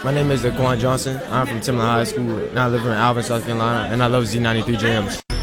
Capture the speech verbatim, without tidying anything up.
My name is Daquan Johnson. I'm from Timberland High School, and I live in Alvin, South Carolina, and I love Z ninety-three Jams.